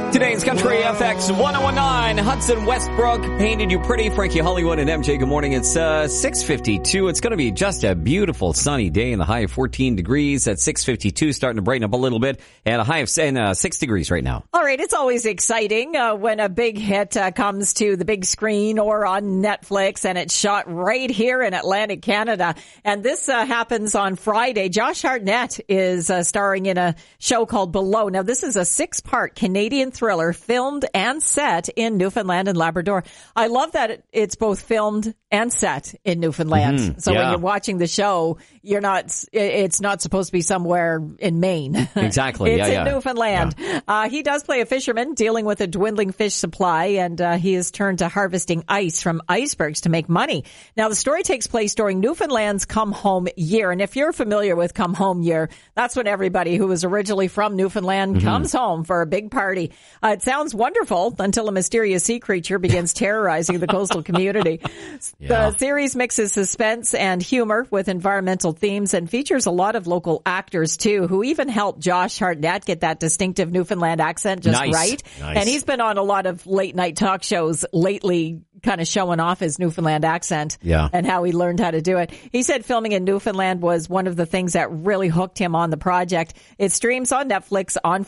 Today's Country FX 1019, Hudson Westbrook painted you pretty. Frankie Hollywood and MJ, good morning. It's 6:52. It's going to be just a beautiful sunny day in the high of 14 degrees at 6:52, starting to brighten up a little bit, and a high of 6 degrees right now. All right, it's always exciting when a big hit comes to the big screen or on Netflix, and it's shot right here in Atlantic Canada. And this happens on Friday. Josh Hartnett is starring in a show called Below. Now, this is a 6-part Canadian thriller filmed and set in Newfoundland and Labrador. I love that it's both filmed and set in Newfoundland. Mm-hmm. So Yeah. when you're watching the show, it's not supposed to be somewhere in Maine. Exactly. It's Yeah. in Newfoundland. Yeah. He does play a fisherman dealing with a dwindling fish supply, and he has turned to harvesting ice from icebergs to make money. Now, the story takes place during Newfoundland's Come Home year. And if you're familiar with Come Home year, that's when everybody who was originally from Newfoundland comes home for a big party. It sounds wonderful until a mysterious sea creature begins terrorizing the coastal community. The series mixes suspense and humor with environmental themes and features a lot of local actors, too, who even helped Josh Hartnett get that distinctive Newfoundland accent just right. Nice. And he's been on a lot of late-night talk shows lately, kind of showing off his Newfoundland accent and how he learned how to do it. He said filming in Newfoundland was one of the things that really hooked him on the project. It streams on Netflix on